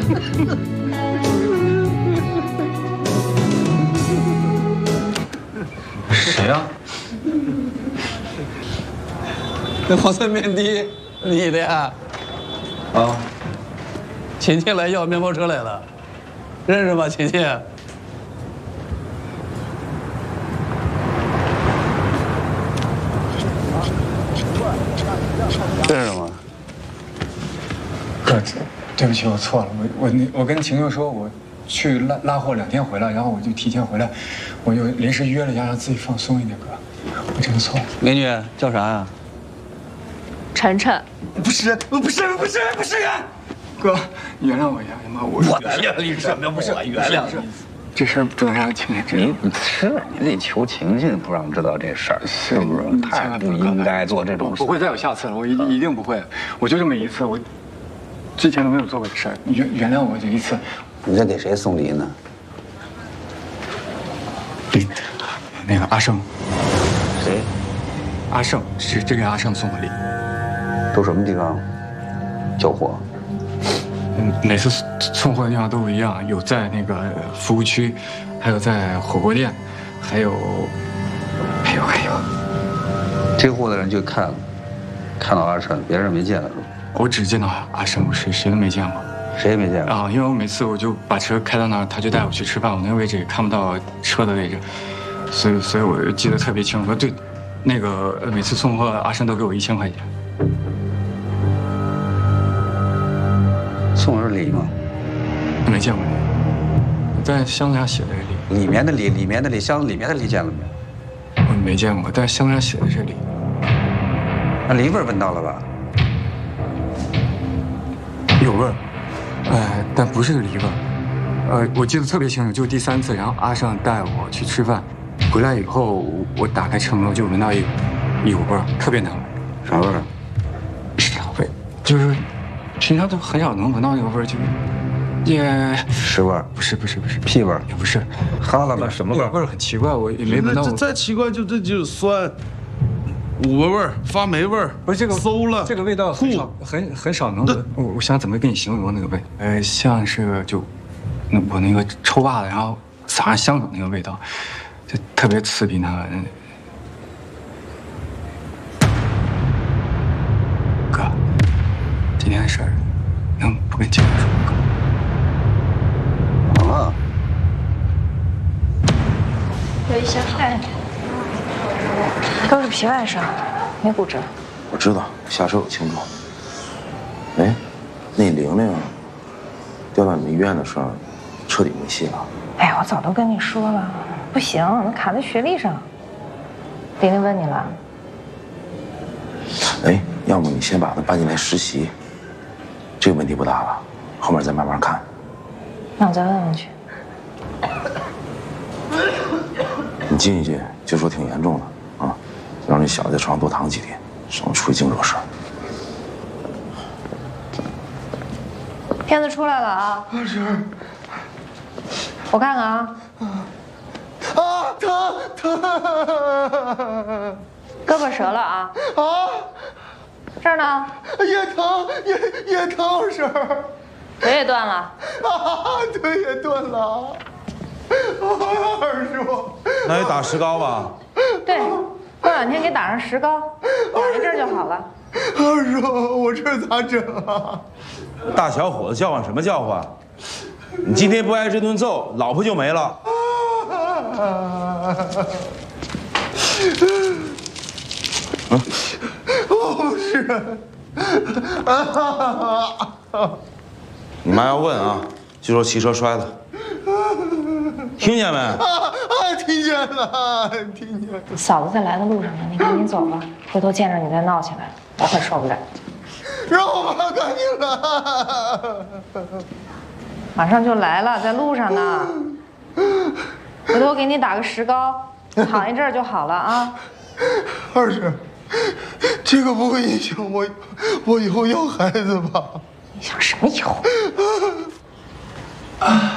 谁呀？ 那黄色面的，你的呀？ 啊， 亲戚来要面包车来了，认识吗？亲戚？认识吗？ 哥，对不起，我错了。我跟晴晴说，我去拉货2天回来，然后我就提前回来，我又临时约了一下，让自己放松一点。哥，我真的错了。 美女叫啥呀？ 晨晨。 不是！哥，你原谅我一下行吗？我原谅你什么？不是我原谅你。 这事儿不能让晴晴知道。 你得求晴晴不让知道这事儿，是不是？太不应该做这种事。 不会再有下次了，我一定不会。我就这么一次，我之前都没有做过的事儿，你原谅我这一次。 你在给谁送礼呢？ 礼，那个阿胜。 谁？ 阿胜，是这个阿胜送的礼。 都什么地方交货？ 每次送货的地方都不一样，有在那个服务区，还有在火锅店，还有。 这货的人就看到阿胜，别人没见了。 我只见到阿胜，谁都没见过。 谁也没见过啊？因为我每次我就把车开到那儿，他就带我去吃饭，我那个位置也看不到车的位置，所以我记得特别清楚。对，那个每次送货阿胜都给我1000块钱。 送的是礼吗？ 没见过礼，在箱子上写的礼。 里面的礼，箱子里面的礼见了没？ 我没见过，但箱子上写的是礼。 那礼味闻到了吧？ 有味儿，但不是梨味儿。我记得特别清楚，就第3次，然后阿胜带我去吃饭，回来以后我打开车门，我就闻到一股味儿，特别难闻。 啥味儿？ 屎味，就是平常都很少能闻到那个味儿，就屎味儿？ 不是， 屁味儿？ 也不是， 哈喇子什么味儿？ 味儿很奇怪，我也没闻到过。 再奇怪这就是酸。五味儿、发霉味儿， 不是这个馊了， 这个味道很少能闻。我想怎么跟你形容那个味？像是就我那个抽袜子，然后撒上香水那个味道，就特别刺鼻难闻。哥，今天的事儿能不跟姐姐说吗？ 啊， 有一些汗，都是皮外伤，没骨折。 我知道，下手有轻重。哎，那玲玲掉到你们医院的事儿，彻底没戏了。 哎呀，我早都跟你说了，不行，能卡在学历上。玲玲问你了？ 哎，要么你先把她搬进来实习，这个问题不大了，后面再慢慢看。 那我再问问去。 你进去就说挺严重的啊，让这小子在床上多躺几天，省得出去净惹事儿。 片子出来了啊！ 是。 我看看啊。 疼！ 胳膊折了啊！这儿呢？ 也疼，也疼，二婶。 腿也断了。 腿也断了。二叔， 那得打石膏吧？ 对，过2天给打上石膏，养一阵就好了。 二叔，我这咋整啊？ 大小伙子叫唤什么叫唤？你今天不挨这顿揍，老婆就没了。 不是。 你妈要问啊，就说骑车摔的。听见没？ 听见了，听见了。 嫂子在来的路上呢，你赶紧走吧，回头见着你再闹起来，我可受不了。 让我妈赶紧来。 马上就来了，在路上呢。回头给你打个石膏，躺一阵就好了啊。 二婶，这个不会影响我以后要孩子吧？ 影响什么以后？